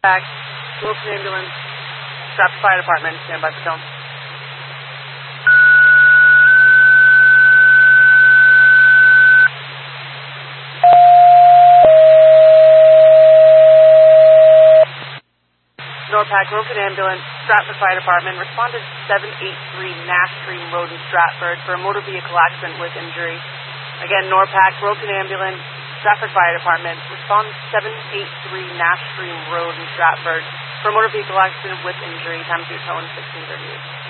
Back. Wilson Ambulance. Stratford Fire Department. Stand by for tone. NORPAC, Wilson Ambulance, Stratford Fire Department, responded to 783 Nash Stream Road in Stratford for a motor vehicle accident with injury. Again, NORPAC, Wilson Ambulance, Stratford Fire Department, responded to 783 Nash Stream Road in Stratford for a motor vehicle accident with injury. Time to tone 1638.